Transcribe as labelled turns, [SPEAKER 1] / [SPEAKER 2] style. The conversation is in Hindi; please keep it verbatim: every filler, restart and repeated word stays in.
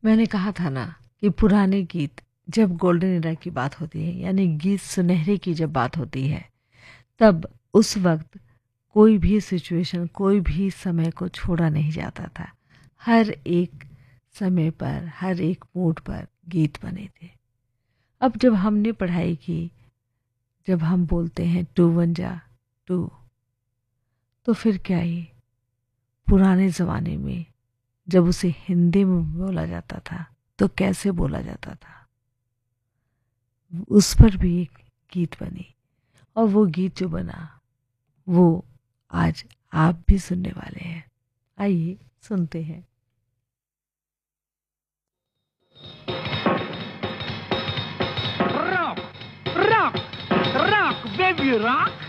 [SPEAKER 1] मैंने कहा था ना कि पुराने गीत, जब गोल्डन एरा की बात होती है, यानी गीत सुनहरे की जब बात होती है, तब उस वक्त कोई भी सिचुएशन, कोई भी समय को छोड़ा नहीं जाता था। हर एक समय पर, हर एक मूड पर गीत बने थे। अब जब हमने पढ़ाई की, जब हम बोलते हैं टू वन जा टू, तो फिर क्या ही, पुराने ज़माने में जब उसे हिंदी में बोला जाता था तो कैसे बोला जाता था, उस पर भी एक गीत बनी। और वो गीत जो बना, वो आज आप भी सुनने वाले हैं। आइए सुनते हैं।
[SPEAKER 2] Rock, rock, rock, baby rock.